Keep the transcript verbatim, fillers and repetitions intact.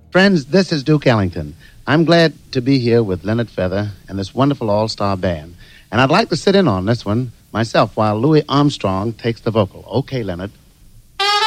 Friends, this is Duke Ellington. I'm glad to be here with Leonard Feather and this wonderful all-star band. And I'd like to sit in on this one myself while Louis Armstrong takes the vocal. Okay, Leonard.